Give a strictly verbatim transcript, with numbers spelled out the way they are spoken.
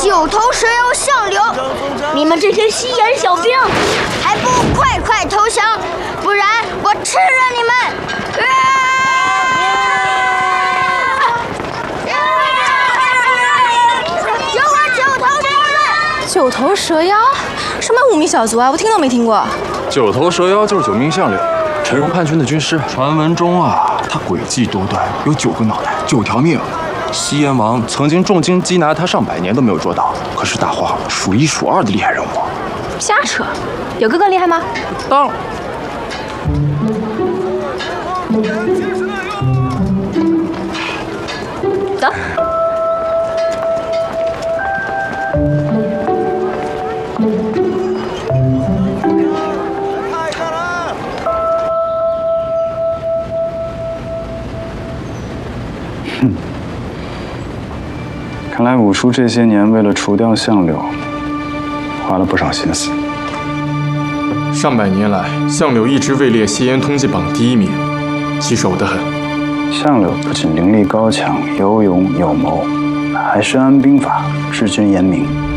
九头蛇妖相柳，你们这些吸眼小兵，还不快快投降，不然我吃了你们！啊有我九头蛇了！ 九头蛇妖？什么无名小卒啊？我听都没听过。 九头蛇妖就是九命相柳，陈荣叛军的军师。传闻中啊，他诡计多端，有九个脑袋，九条命。西燕王曾经重金缉拿他上百年都没有捉到，可是大荒数一数二的厉害人物。 瞎扯，有哥哥厉害吗？ 当。 走。 哼，看来五叔这些年为了除掉相柳，花了不少心思。 上百年来，相柳一直位列吸烟通缉榜第一名，棘手得很。 相柳不仅灵力高强、有勇有谋，还深谙兵法，治军严明。